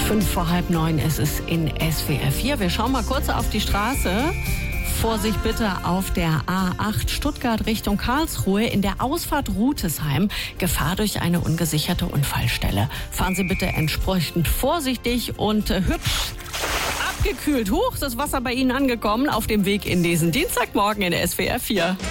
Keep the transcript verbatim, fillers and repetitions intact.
Fünf vor halb neun ist es in S W R vier. Wir schauen mal kurz auf die Straße. Vorsicht bitte auf der A acht Stuttgart Richtung Karlsruhe in der Ausfahrt Rutesheim. Gefahr durch eine ungesicherte Unfallstelle. Fahren Sie bitte entsprechend vorsichtig und äh, hübsch abgekühlt. Huch, das Wasser bei Ihnen angekommen auf dem Weg in diesen Dienstagmorgen in S W R vier.